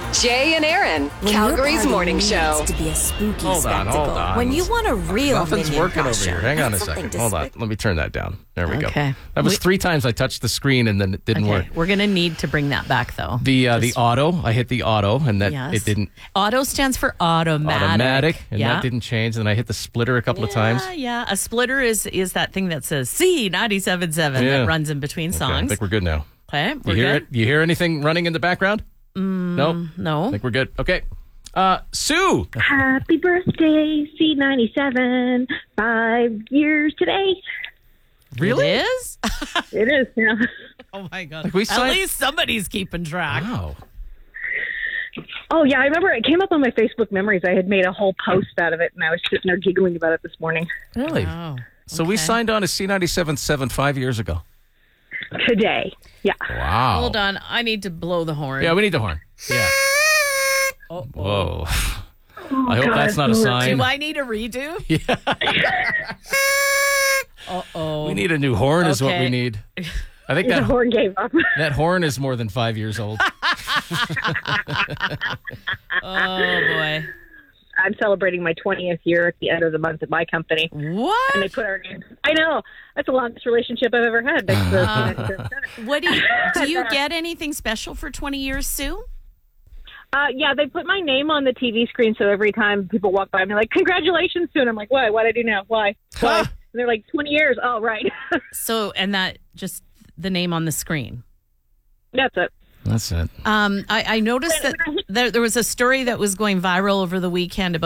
Jay and Aaron, When Calgary's your party morning needs show. to be a spooky Hold on, spectacle. hold on. When you want a real Nothing's minion working over costume, here. Hang on a not something second. Hold on. despicable. Let me turn that down. There we Okay. go. That was 3 times I touched the screen and then it didn't work. We're going to need to bring that back, though. The auto, I hit the auto and that Yes. it didn't. Auto stands for automatic. And yeah. that didn't change. And then I hit the splitter a couple of times. Yeah. A splitter is that thing that says C97.7 Yeah. that runs in between Okay, I songs. think we're good now. Okay, You we're hear good. it? You hear anything running in the background? No. I No. think we're good. Okay. Sue. Happy birthday, C97. 5 years today. Really? It is? It is, yeah. Oh, my God. Like we At signed- least somebody's keeping track. Wow. Oh, yeah, I remember it came up on my Facebook memories. I had made a whole post out of it, and I was sitting there giggling about it this morning. Really? Oh, So we okay. signed on to C97.7 5 years ago. Today. Yeah. Wow. Hold on. I need to blow the horn. Yeah, we need the horn. Yeah. Oh, Whoa. Oh, I hope God, that's not a sign. Do I need a redo? Uh-oh. We need a new horn is what we Okay. need. I think The that horn gave up. that horn is more than 5 years old. Oh, boy. I'm celebrating my 20th year at the end of the month at my company. What? And they put our name. I know. That's the longest relationship I've ever had. Next to What do you get anything special for 20 years, Sue? yeah, they put my name on the TV screen, so every time people walk by, I'm like, congratulations, Sue. And I'm like, why? What'd I do now? Why? Why? And they're like, 20 years. Oh, right. So, and that just the name on the screen. That's it. That's it. I noticed that there was a story that was going viral over the weekend about